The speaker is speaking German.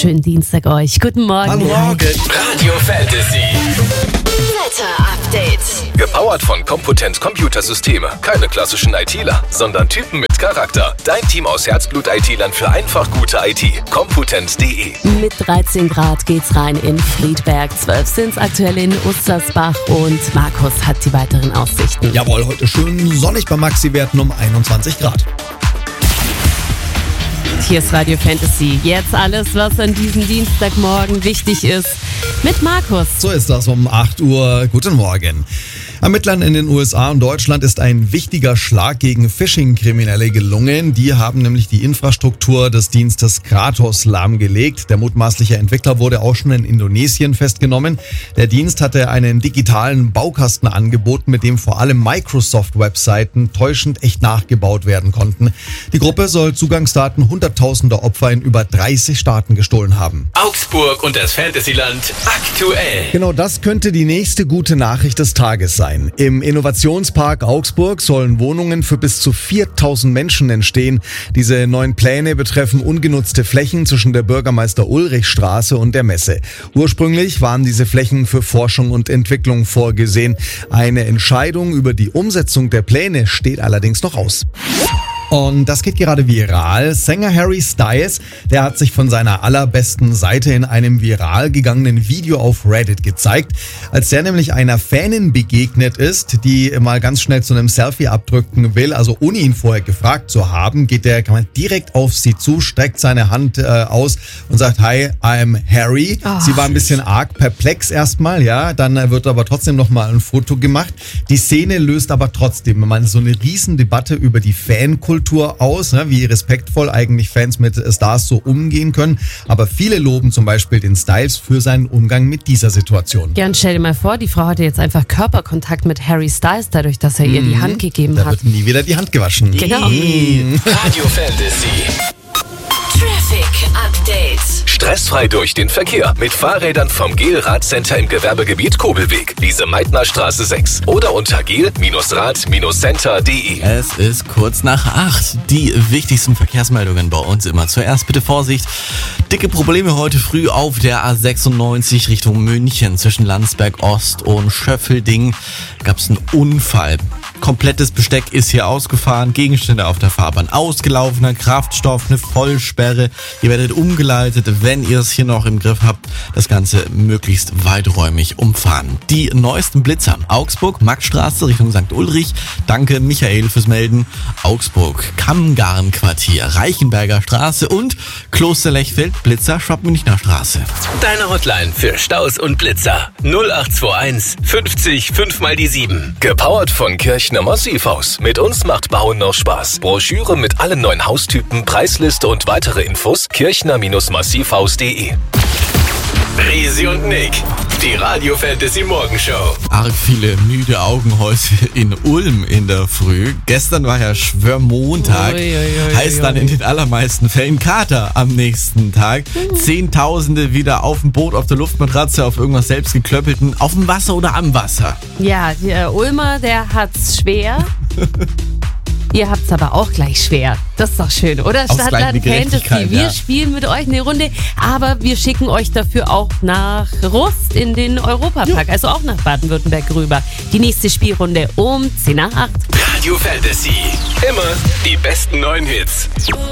Schönen Dienstag euch. Guten Morgen. Hallo. Radio Fantasy. Wetter-Update. Gepowert von Computent Computersysteme. Keine klassischen ITler, sondern Typen mit Charakter. Dein Team aus Herzblut-ITlern für einfach gute IT. Computent.de. Mit 13 Grad geht's rein in Friedberg. 12 sind's aktuell in Ustersbach und Markus hat die weiteren Aussichten. Jawohl, heute schön sonnig bei Maxi-Werten um 21 Grad. Hier ist Radio Fantasy. Jetzt alles, was an diesem Dienstagmorgen wichtig ist, mit Markus. So ist das um 8 Uhr. Guten Morgen. Ermittlern in den USA und Deutschland ist ein wichtiger Schlag gegen Phishing-Kriminelle gelungen. Die haben nämlich die Infrastruktur des Dienstes Kratos lahmgelegt. Der mutmaßliche Entwickler wurde auch schon in Indonesien festgenommen. Der Dienst hatte einen digitalen Baukasten angeboten, mit dem vor allem Microsoft-Webseiten täuschend echt nachgebaut werden konnten. Die Gruppe soll Zugangsdaten hunderttausender Opfer in über 30 Staaten gestohlen haben. Augsburg und das Fantasyland aktuell. Genau das könnte die nächste gute Nachricht des Tages sein. Im Innovationspark Augsburg sollen Wohnungen für bis zu 4000 Menschen entstehen. Diese neuen Pläne betreffen ungenutzte Flächen zwischen der Bürgermeister-Ulrich-Straße und der Messe. Ursprünglich waren diese Flächen für Forschung und Entwicklung vorgesehen. Eine Entscheidung über die Umsetzung der Pläne steht allerdings noch aus. Und das geht gerade viral. Sänger Harry Styles, der hat sich von seiner allerbesten Seite in einem viral gegangenen Video auf Reddit gezeigt. Als der nämlich einer Fanin begegnet ist, die mal ganz schnell zu einem Selfie abdrücken will, also ohne ihn vorher gefragt zu haben, geht der direkt auf sie zu, streckt seine Hand aus und sagt, hi, I'm Harry. Sie war ein bisschen arg perplex erstmal, ja, dann wird aber trotzdem nochmal ein Foto gemacht. Die Szene löst aber trotzdem mal so eine Riesendebatte über die Fankultur aus, ne, wie respektvoll eigentlich Fans mit Stars so umgehen können. Aber viele loben zum Beispiel den Styles für seinen Umgang mit dieser Situation. Ja, und stell dir mal vor, die Frau hatte jetzt einfach Körperkontakt mit Harry Styles, dadurch, dass er ihr die Hand gegeben Da hat. wird nie wieder die Hand gewaschen. Genau. Radio Fantasy. Traffic Update. Stressfrei durch den Verkehr mit Fahrrädern vom Gel-Radcenter im Gewerbegebiet Kobelweg, Lise-Meitner-Straße 6 oder unter gel-rad-center.de. Es ist kurz nach 8. Die wichtigsten Verkehrsmeldungen bei uns immer. Zuerst bitte Vorsicht. Dicke Probleme heute früh auf der A96 Richtung München zwischen Landsberg Ost und Schöffelding. Gab es einen Unfall. Komplettes Besteck ist hier ausgefahren, Gegenstände auf der Fahrbahn ausgelaufen, Kraftstoff, eine Vollsperre. Ihr werdet umgeleitet, wenn ihr es hier noch im Griff habt, das Ganze möglichst weiträumig umfahren. Die neuesten Blitzer. Augsburg, Maxstraße Richtung St. Ulrich. Danke Michael fürs Melden. Augsburg, Kammgarnquartier, Reichenberger Straße und Klosterlechfeld, Blitzer, Schwab-Münchner Straße. Deine Hotline für Staus und Blitzer 0821 50 5 mal die 7. Gepowert von Kirchner Massivhaus. Mit uns macht Bauen noch Spaß. Broschüre mit allen neuen Haustypen, Preisliste und weitere Infos kirchner-massivhaus.de. Risi und Nick, die Radio Fantasy Morgenshow. Arg viele müde Augen heute in Ulm in der Früh. Gestern war ja Schwörmontag. Heißt dann in den allermeisten Fällen Kater am nächsten Tag. Zehntausende wieder auf dem Boot, auf der Luftmatratze, auf irgendwas selbstgeklöppelten, auf dem Wasser oder am Wasser. Ja, der Ulmer, der hat's schwer. Ihr habt's aber auch gleich schwer. Das ist doch schön, oder? Stadtland Fantasy. Wir spielen mit euch eine Runde, aber wir schicken euch dafür auch nach Rust in den Europapark, also auch nach Baden-Württemberg rüber. Die nächste Spielrunde um 10 nach 8. Radio Fantasy. Immer die besten neuen Hits.